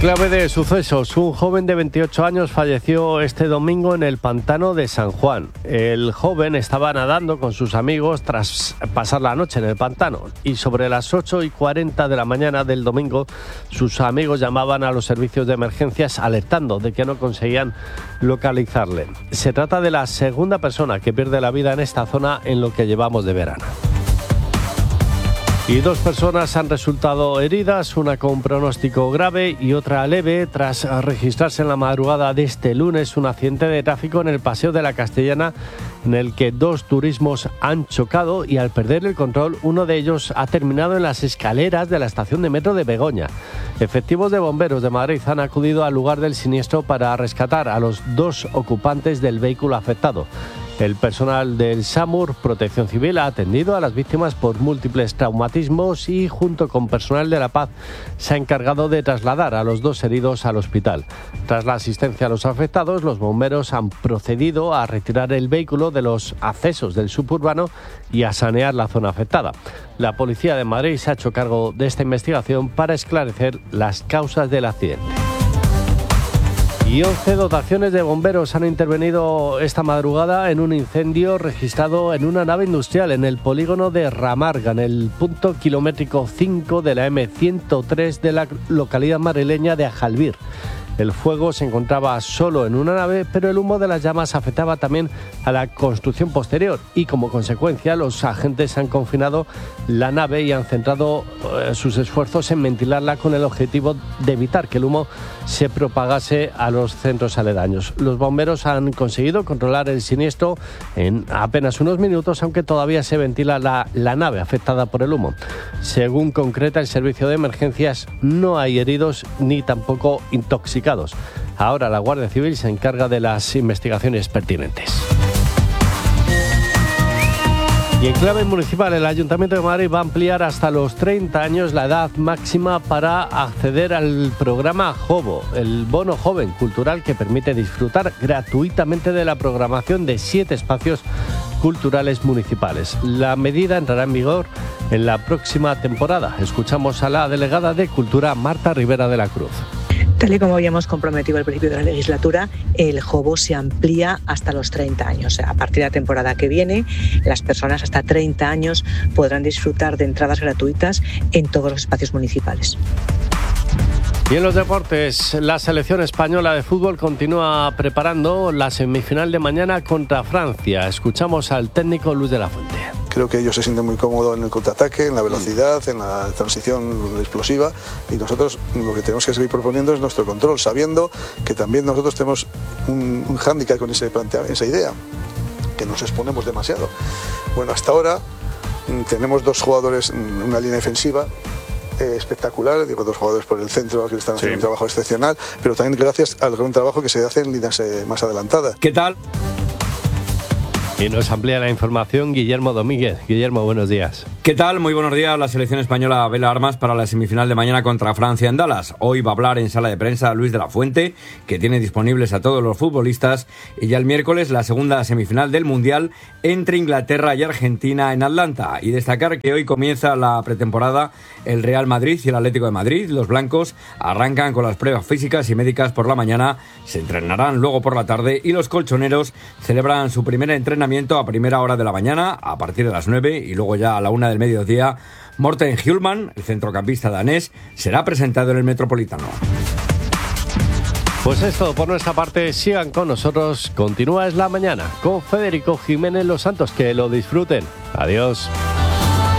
Clave de sucesos. Un joven de 28 años falleció este domingo en el pantano de San Juan. El joven estaba nadando con sus amigos tras pasar la noche en el pantano y sobre las 8:40 de la mañana del domingo sus amigos llamaban a los servicios de emergencias alertando de que no conseguían localizarle. Se trata de la segunda persona que pierde la vida en esta zona en lo que llevamos de verano. Y 2 personas han resultado heridas, una con pronóstico grave y otra leve, tras registrarse en la madrugada de este lunes un accidente de tráfico en el Paseo de la Castellana en el que 2 turismos han chocado y al perder el control uno de ellos ha terminado en las escaleras de la estación de metro de Begoña. Efectivos de bomberos de Madrid han acudido al lugar del siniestro para rescatar a los 2 ocupantes del vehículo afectado. El personal del SAMUR, Protección Civil, ha atendido a las víctimas por múltiples traumatismos y, junto con personal de La Paz, se ha encargado de trasladar a los 2 heridos al hospital. Tras la asistencia a los afectados, los bomberos han procedido a retirar el vehículo de los accesos del suburbano y a sanear la zona afectada. La Policía de Madrid se ha hecho cargo de esta investigación para esclarecer las causas del accidente. Y 11 dotaciones de bomberos han intervenido esta madrugada en un incendio registrado en una nave industrial en el polígono de Ramarga, en el punto kilométrico 5 de la M103 de la localidad madrileña de Ajalbir. El fuego se encontraba solo en una nave, pero el humo de las llamas afectaba también a la construcción posterior y, como consecuencia, los agentes han confinado la nave y han centrado sus esfuerzos en ventilarla con el objetivo de evitar que el humo se propagase a los centros aledaños. Los bomberos han conseguido controlar el siniestro en apenas unos minutos, aunque todavía se ventila la nave afectada por el humo. Según concreta el servicio de emergencias, no hay heridos ni tampoco intoxicados. Ahora la Guardia Civil se encarga de las investigaciones pertinentes. Y en clave municipal, el Ayuntamiento de Madrid va a ampliar hasta los 30 años la edad máxima para acceder al programa JOVO, el bono joven cultural que permite disfrutar gratuitamente de la programación de 7 espacios culturales municipales. La medida entrará en vigor en la próxima temporada. Escuchamos a la delegada de Cultura, Marta Rivera de la Cruz. Tal y como habíamos comprometido al principio de la legislatura, el JOVO se amplía hasta los 30 años. A partir de la temporada que viene, las personas hasta 30 años podrán disfrutar de entradas gratuitas en todos los espacios municipales. Y en los deportes, la selección española de fútbol continúa preparando la semifinal de mañana contra Francia. Escuchamos al técnico Luis de la Fuente. Creo que ellos se sienten muy cómodos en el contraataque, en la velocidad, en la transición explosiva, y nosotros lo que tenemos que seguir proponiendo es nuestro control, sabiendo que también nosotros tenemos un hándicap con esa idea, que nos exponemos demasiado. Bueno, hasta ahora tenemos 2 jugadores, una línea defensiva espectacular, digo 2 jugadores por el centro que están haciendo un trabajo excepcional, pero también gracias al gran trabajo que se hace en líneas más adelantadas. ¿Qué tal? Y nos amplía la información Guillermo Domínguez. Guillermo, buenos días. ¿Qué tal? Muy buenos días. La selección española vela armas para la semifinal de mañana contra Francia en Dallas. Hoy va a hablar en sala de prensa Luis de la Fuente, que tiene disponibles a todos los futbolistas. Y ya el miércoles la segunda semifinal del Mundial entre Inglaterra y Argentina en Atlanta. Y destacar que hoy comienza la pretemporada el Real Madrid y el Atlético de Madrid. Los blancos arrancan con las pruebas físicas y médicas por la mañana, se entrenarán luego por la tarde y los colchoneros celebran su primer entrenamiento a primera hora de la mañana, a partir de las 9 y luego ya a la 1 del mediodía. Morten Hjulmand, el centrocampista danés, será presentado en el Metropolitano. Pues es todo por nuestra parte. Sigan con nosotros. Continúa Es la Mañana con Federico Jiménez Los Santos. Que lo disfruten. Adiós.